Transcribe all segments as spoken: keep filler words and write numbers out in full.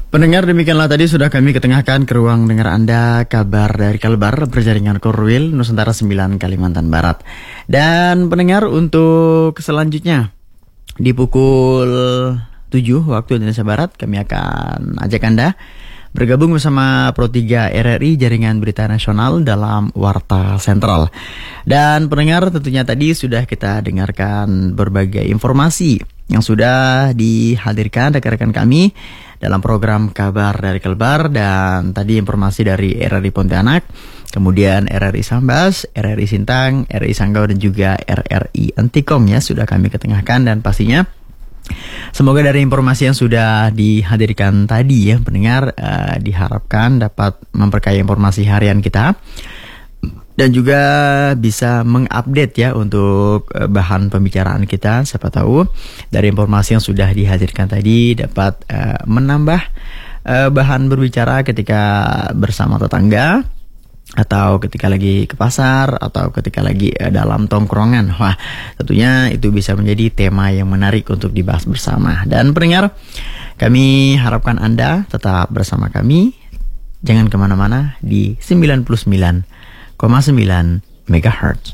Pendengar, demikianlah tadi sudah kami ketengahkan ke ruang dengar Anda kabar dari Kalbar berjaringan Korwil Nusantara sembilan Kalimantan Barat. Dan pendengar, untuk selanjutnya di pukul tujuh waktu Indonesia Barat kami akan ajak Anda bergabung bersama Pro tiga R R I Jaringan Berita Nasional dalam Warta Sentral. Dan pendengar, tentunya tadi sudah kita dengarkan berbagai informasi yang sudah dihadirkan rekan-rekan kami dalam program kabar dari Kalbar, dan tadi informasi dari R R I Pontianak, kemudian R R I Sambas, R R I Sintang, R R I Sanggau, dan juga R R I Antikom ya sudah kami ketengahkan. Dan pastinya semoga dari informasi yang sudah dihadirkan tadi ya pendengar, uh, diharapkan dapat memperkaya informasi harian kita dan juga bisa mengupdate ya untuk uh, bahan pembicaraan kita. Siapa tahu dari informasi yang sudah dihadirkan tadi dapat uh, menambah uh, bahan berbicara ketika bersama tetangga, atau ketika lagi ke pasar, atau ketika lagi uh, dalam tongkrongan. Wah, tentunya itu bisa menjadi tema yang menarik untuk dibahas bersama. Dan pendengar, kami harapkan Anda tetap bersama kami, jangan kemana-mana di sembilan puluh sembilan koma sembilan megahertz.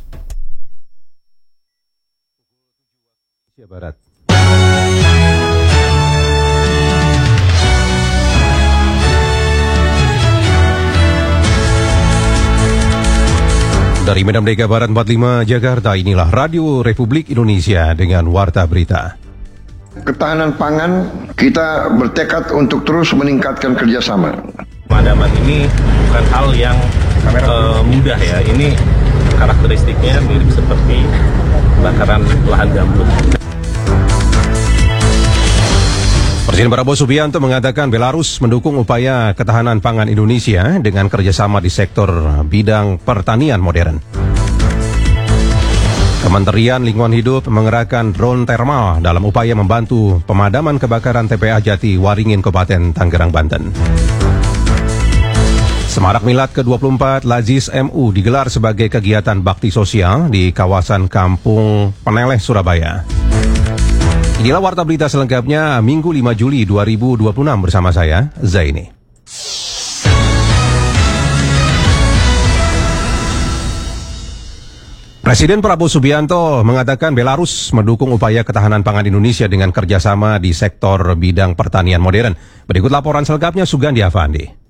Barat. Dari Medan Merdeka Barat empat puluh lima Jakarta, inilah Radio Republik Indonesia dengan Warta Berita. Ketahanan pangan, kita bertekad untuk terus meningkatkan kerjasama. Pemadaman ini bukan hal yang uh, mudah ya. Ini karakteristiknya mirip seperti kebakaran lahan gambut. Presiden Prabowo Subianto mengatakan Belarus mendukung upaya ketahanan pangan Indonesia dengan kerjasama di sektor bidang pertanian modern. Kementerian Lingkungan Hidup mengerahkan drone thermal dalam upaya membantu pemadaman kebakaran T P A Jati Waringin, Kabupaten Tangerang, Banten. Semarak Milad ke dua puluh empat Lazis M U digelar sebagai kegiatan bakti sosial di kawasan Kampung Peneleh, Surabaya. Inilah Warta Berita selengkapnya Minggu lima Juli dua ribu dua puluh enam bersama saya, Zaini. Presiden Prabowo Subianto mengatakan Belarus mendukung upaya ketahanan pangan Indonesia dengan kerjasama di sektor bidang pertanian modern. Berikut laporan selengkapnya Sugandi Avandi.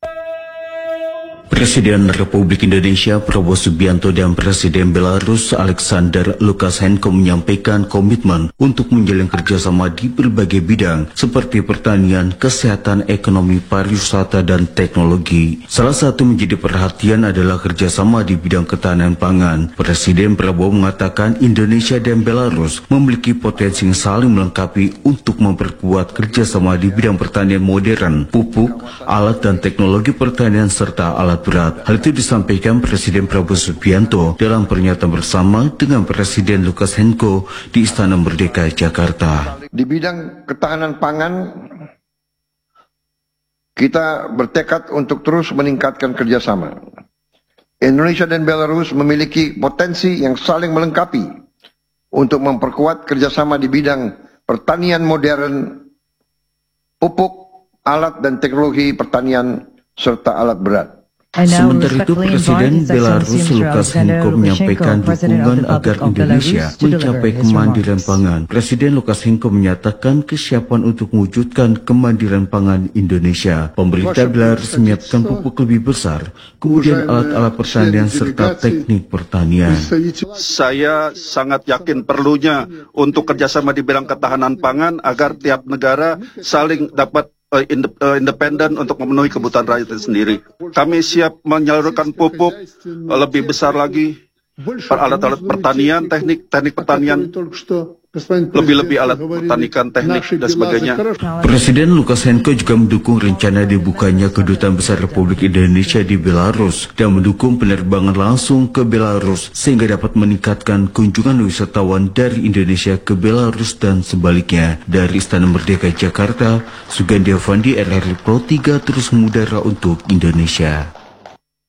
Presiden Republik Indonesia Prabowo Subianto dan Presiden Belarus Alexander Lukashenko menyampaikan komitmen untuk menjalin kerjasama di berbagai bidang seperti pertanian, kesehatan, ekonomi, pariwisata, dan teknologi. Salah satu menjadi perhatian adalah kerjasama di bidang ketahanan pangan. Presiden Prabowo mengatakan Indonesia dan Belarus memiliki potensi yang saling melengkapi untuk memperkuat kerjasama di bidang pertanian modern, pupuk, alat dan teknologi pertanian, serta alat berat. Hal itu disampaikan Presiden Prabowo Subianto dalam pernyataan bersama dengan Presiden Lukashenko di Istana Merdeka, Jakarta. Di bidang ketahanan pangan, kita bertekad untuk terus meningkatkan kerjasama. Indonesia dan Belarus memiliki potensi yang saling melengkapi untuk memperkuat kerjasama di bidang pertanian modern, pupuk, alat dan teknologi pertanian, serta alat berat. Sementara itu, Presiden Belarus Lukashenko menyampaikan dukungan agar Indonesia mencapai kemandirian pangan. Presiden Lukashenko menyatakan kesiapan untuk mewujudkan kemandirian pangan Indonesia. Pemerintah Belarus menyiapkan pupuk lebih besar, kemudian alat-alat pertanian serta teknik pertanian. Saya sangat yakin perlunya untuk kerjasama di bidang ketahanan pangan agar tiap negara saling dapat independen untuk memenuhi kebutuhan rakyat sendiri. Kami siap menyalurkan pupuk lebih besar lagi, alat-alat pertanian, teknik teknik pertanian, lebih-lebih alat pertanian, teknik dan sebagainya. Presiden Lukashenko juga mendukung rencana dibukanya Kedutaan Besar Republik Indonesia di Belarus dan mendukung penerbangan langsung ke Belarus sehingga dapat meningkatkan kunjungan wisatawan dari Indonesia ke Belarus dan sebaliknya. Dari Istana Merdeka, Jakarta, Sugandi Avandi, R R I Pro tiga terus mengudara untuk Indonesia.